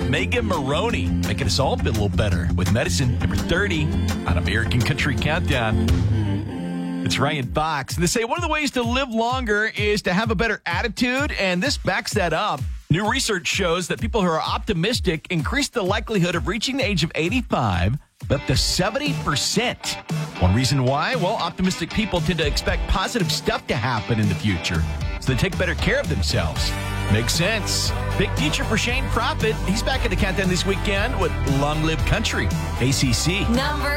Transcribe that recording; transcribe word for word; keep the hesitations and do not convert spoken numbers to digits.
Megan Maroney, making us all feel a little better with Medicine, number thirty on American Country Countdown. It's Ryan Fox. They say one of the ways to live longer is to have a better attitude, and this backs that up. New research shows that people who are optimistic increase the likelihood of reaching the age of eighty-five by up to seventy percent. One reason why? Well, optimistic people tend to expect positive stuff to happen in the future, so they take better care of themselves. Makes sense. Big future for Shane Prophet. He's back at the countdown this weekend with Long Live Country, A C C. Number